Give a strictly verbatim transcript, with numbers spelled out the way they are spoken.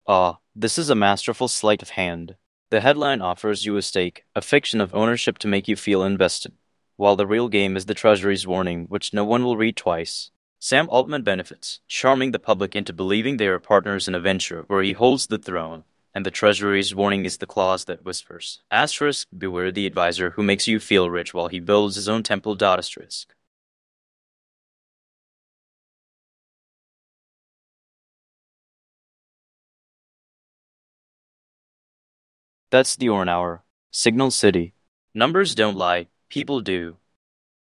Ah, this is a masterful sleight of hand. The headline offers you a stake, a fiction of ownership to make you feel invested, while the real game is the Treasury's warning, which no one will read twice. Sam Altman benefits, charming the public into believing they are partners in a venture where he holds the throne, and the Treasury's warning is the clause that whispers, asterisk, beware the advisor who makes you feel rich while he builds his own temple dot asterisk. That's the Orn Hour. Signal City. Numbers don't lie, people do.